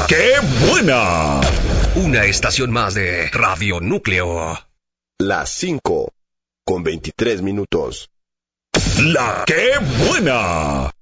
¡Qué buena! Una estación más de Radio Núcleo. Las 5:23. ¡La qué buena!